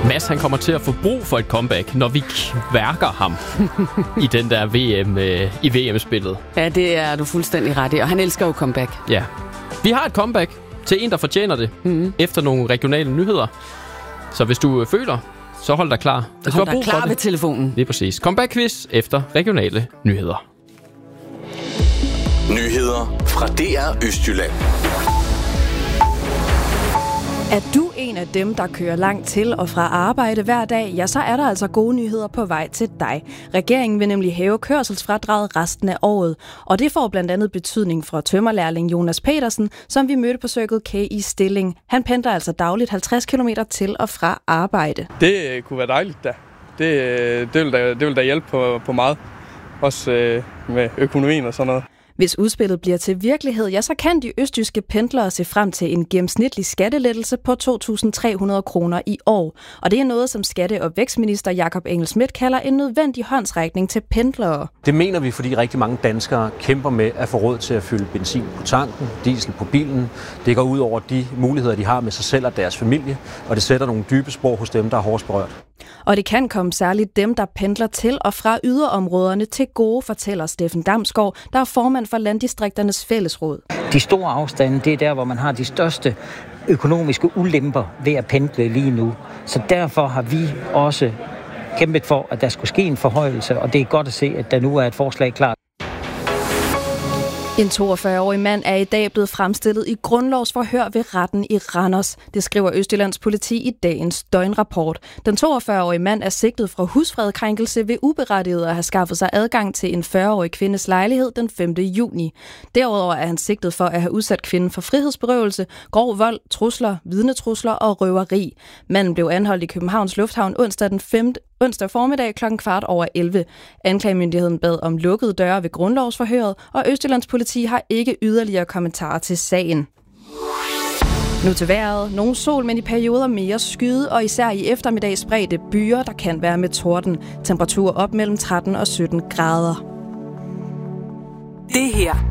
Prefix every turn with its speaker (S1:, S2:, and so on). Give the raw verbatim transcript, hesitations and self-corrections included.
S1: Mads, han kommer til at få brug for et comeback, når vi kværker ham i den der V M, øh, i V M-spillet.
S2: Ja, det er du fuldstændig ret i, og han elsker jo comeback.
S1: Ja. Vi har et comeback til en, der fortjener det, mm-hmm. efter nogle regionale nyheder. Så hvis du føler, så hold dig klar. Hvis
S2: hold
S1: du har
S2: dig klar
S1: det,
S2: ved telefonen.
S1: Det er præcis. Comeback-quiz efter regionale nyheder.
S3: Nyheder fra D R Østjylland.
S4: Er du en af dem, der kører langt til og fra arbejde hver dag, ja, så er der altså gode nyheder på vej til dig. Regeringen vil nemlig hæve kørselsfradraget resten af året, og det får blandt andet betydning for tømmerlærling Jonas Petersen, som vi mødte på Circle K i Stilling. Han pendler altså dagligt halvtreds kilometer til og fra arbejde.
S5: Det kunne være dejligt da. Det, det, vil, da, det vil da hjælpe på, på meget, også øh, med økonomien og sådan noget.
S4: Hvis udspillet bliver til virkelighed, ja, så kan de østjyske pendlere se frem til en gennemsnitlig skattelettelse på to tusind tre hundrede kroner i år. Og det er noget, som skatte- og vækstminister Jakob Engel-Schmidt kalder en nødvendig håndsrækning til pendlere.
S6: Det mener vi, fordi rigtig mange danskere kæmper med at få råd til at fylde benzin på tanken, diesel på bilen. Det går ud over de muligheder, de har med sig selv og deres familie, og det sætter nogle dybe spor hos dem, der er hårdest berørt.
S4: Og det kan komme særligt dem, der pendler til og fra yderområderne til gode, fortæller Steffen Damsgaard, der er formand for Landdistrikternes Fællesråd.
S7: De store afstande, det er der, hvor man har de største økonomiske ulemper ved at pendle lige nu. Så derfor har vi også kæmpet for, at der skulle ske en forhøjelse, og det er godt at se, at der nu er et forslag klar.
S4: En toogfyrre-årig mand er i dag blevet fremstillet i grundlovsforhør ved retten i Randers. Det skriver Østjyllands politi i dagens døgnrapport. Den toogfyrre-årige mand er sigtet for husfredskrænkelse ved uberettiget at have skaffet sig adgang til en fyrre-årig kvindes lejlighed den femte juni. Derudover er han sigtet for at have udsat kvinden for frihedsberøvelse, grov vold, trusler, vidnetrusler og røveri. Manden blev anholdt i Københavns Lufthavn onsdag den femte onsdag formiddag klokken kvart over elleve. Anklagemyndigheden bad om lukkede døre ved grundlovsforhøret, og Østjyllands politi har ikke yderligere kommentarer til sagen. Nu til vejret. Nogle sol, men i perioder mere skyde, og især i eftermiddag spredte byer, der kan være med torden. Temperatur op mellem tretten og sytten grader.
S8: Det her